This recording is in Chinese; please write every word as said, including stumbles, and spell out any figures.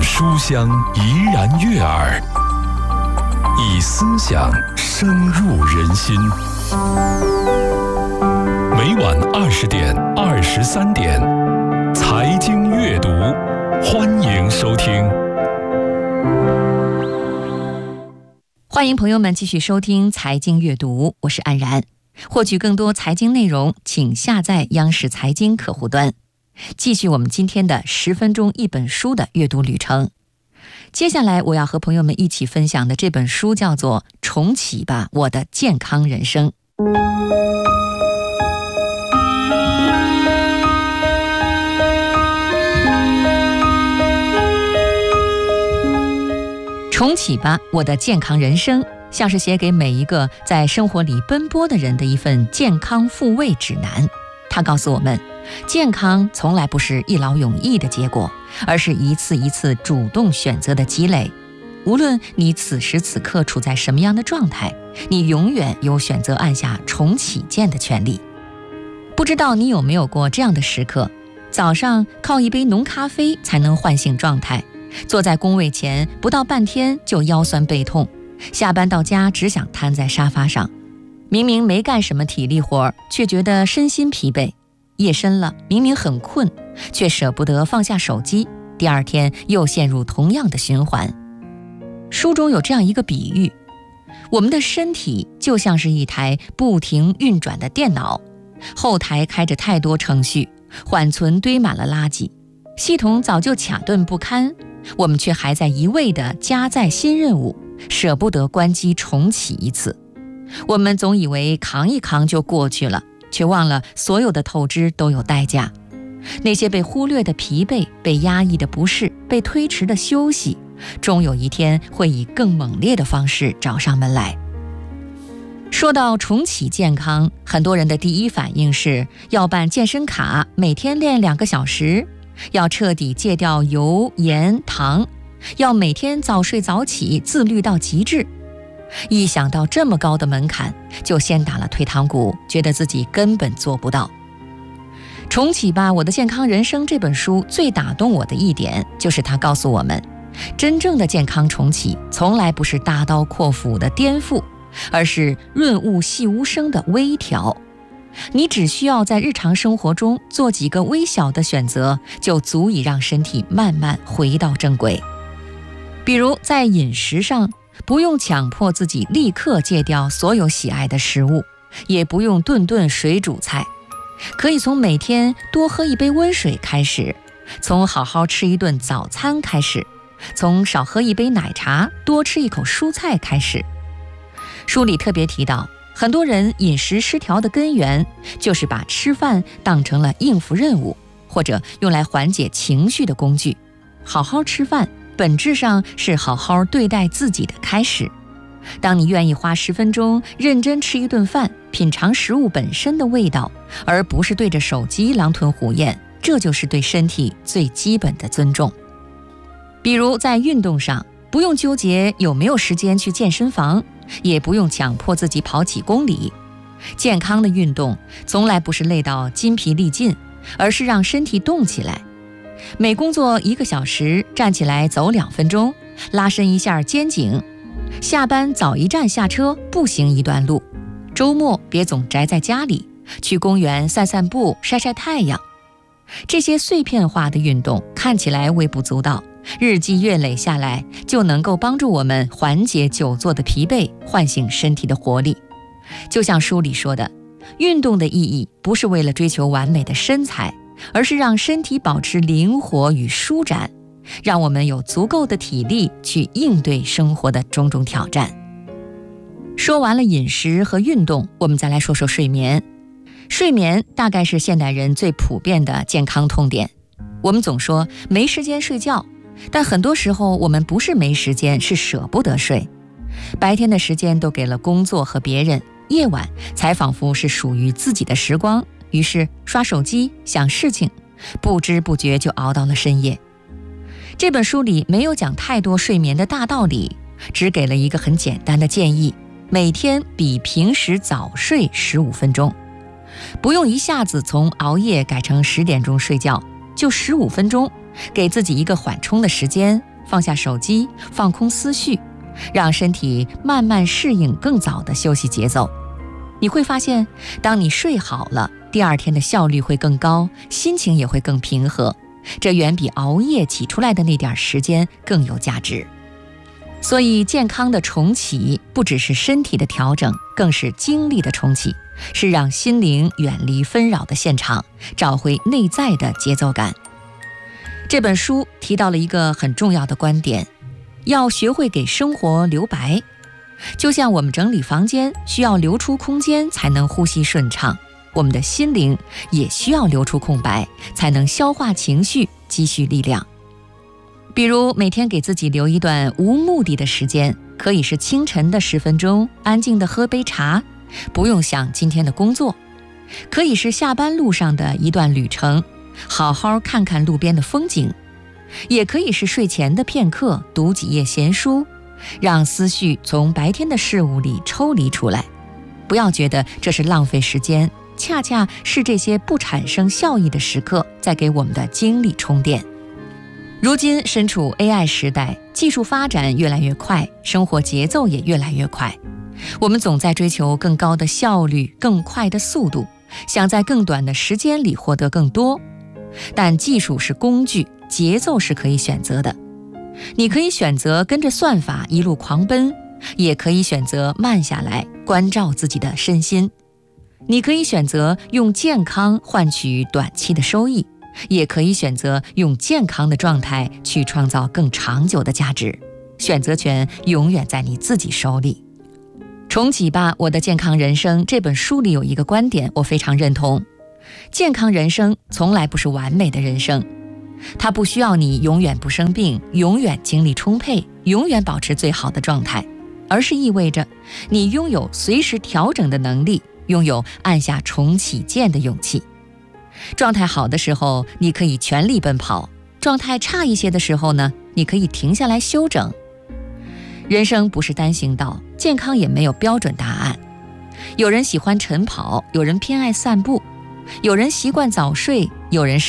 书香怡然悦耳，以思想深入人心。每晚二十点、二十三点，财经阅读，欢迎收听。 欢迎朋友们继续收听财经阅读，我是安然。获取更多财经内容，请下载央视财经客户端。继续我们今天的十分钟一本书的阅读旅程。接下来我要和朋友们一起分享的这本书叫做《重启吧，我的健康人生》。重启吧，我的健康人生，像是写给每一个在生活里奔波的人的一份健康复位指南。它告诉我们，健康从来不是一劳永逸的结果，而是一次一次主动选择的积累。无论你此时此刻处在什么样的状态，你永远有选择按下重启键的权利。不知道你有没有过这样的时刻，早上靠一杯浓咖啡才能唤醒状态，坐在工位前不到半天就腰酸背痛，下班到家只想瘫在沙发上，明明没干什么体力活，却觉得身心疲惫。夜深了，明明很困，却舍不得放下手机，第二天又陷入同样的循环。书中有这样一个比喻，我们的身体就像是一台不停运转的电脑，后台开着太多程序，缓存堆满了垃圾，系统早就卡顿不堪，我们却还在一味地加载新任务，舍不得关机重启一次。我们总以为扛一扛就过去了，却忘了所有的透支都有代价。那些被忽略的疲惫，被压抑的不适，被推迟的休息，终有一天会以更猛烈的方式找上门来。说到重启健康，很多人的第一反应是要办健身卡，每天练两个小时，要彻底戒掉油、盐、糖，要每天早睡早起，自律到极致。一想到这么高的门槛，就先打了退堂鼓，觉得自己根本做不到。重启吧，我的健康人生这本书最打动我的一点，就是它告诉我们，真正的健康重启从来不是大刀阔斧的颠覆，而是润物细无声的微调。你只需要在日常生活中做几个微小的选择，就足以让身体慢慢回到正轨。比如在饮食上，不用强迫自己立刻戒掉所有喜爱的食物，也不用顿顿水煮菜，可以从每天多喝一杯温水开始，从好好吃一顿早餐开始，从少喝一杯奶茶，多吃一口蔬菜开始。书里特别提到，很多人饮食失调的根源，就是把吃饭当成了应付任务，或者用来缓解情绪的工具。好好吃饭本质上是好好对待自己的开始。当你愿意花十分钟认真吃一顿饭，品尝食物本身的味道，而不是对着手机狼吞虎咽，这就是对身体最基本的尊重。比如在运动上，不用纠结有没有时间去健身房，也不用强迫自己跑几公里。健康的运动从来不是累到筋疲力尽，而是让身体动起来。每工作一个小时，站起来走两分钟，拉伸一下肩颈。下班早一站下车，步行一段路。周末别总宅在家里，去公园散散步，晒晒太阳。这些碎片化的运动看起来微不足道，日积月累下来，就能够帮助我们缓解久坐的疲惫，唤醒身体的活力。就像书里说的，运动的意义不是为了追求完美的身材，而是让身体保持灵活与舒展，让我们有足够的体力去应对生活的种种挑战。说完了饮食和运动，我们再来说说睡眠。睡眠大概是现代人最普遍的健康痛点。我们总说没时间睡觉，但很多时候我们不是没时间，是舍不得睡。白天的时间都给了工作和别人，夜晚才仿佛是属于自己的时光，于是刷手机想事情，不知不觉就熬到了深夜。这本书里没有讲太多睡眠的大道理，只给了一个很简单的建议，每天比平时早睡十五分钟。不用一下子从熬夜改成十点钟睡觉，就十五分钟，给自己一个缓冲的时间， 放下手机，放空思绪，让身体慢慢适应更早的休息节奏。你会发现，当你睡好了，第二天的效率会更高，心情也会更平和，这远比熬夜挤出来的那点时间更有价值。所以健康的重启不只是身体的调整，更是精力的重启，是让心灵远离纷扰的现场，找回内在的节奏感。这本书提到了一个很重要的观点，要学会给生活留白。就像我们整理房间需要留出空间才能呼吸顺畅，我们的心灵也需要留出空白，才能消化情绪，积蓄力量。比如每天给自己留一段无目的的时间，可以是清晨的十分钟，安静地喝杯茶，不用想今天的工作；可以是下班路上的一段旅程，好好看看路边的风景；也可以是睡前的片刻，读几页闲书，让思绪从白天的事物里抽离出来。不要觉得这是浪费时间，恰恰是这些不产生效益的时刻在给我们的精力充电。如今身处 A I 时代，技术发展越来越快，生活节奏也越来越快，我们总在追求更高的效率，更快的速度，想在更短的时间里获得更多。但技术是工具，节奏是可以选择的。你可以选择跟着算法一路狂奔，也可以选择慢下来，关照自己的身心。你可以选择用健康换取短期的收益，也可以选择用健康的状态去创造更长久的价值。选择权永远在你自己手里。重启吧，我的健康人生这本书里有一个观点，我非常认同。健康人生从来不是完美的人生，它不需要你永远不生病，永远精力充沛，永远保持最好的状态，而是意味着你拥有随时调整的能力，拥有按下重启键的勇气。状态好的时候，你可以全力奔跑；状态差一些的时候呢，你可以停下来休整。人生不是单行道，健康也没有标准答案。有人喜欢晨跑，有人偏爱散步，有人习惯早睡，有人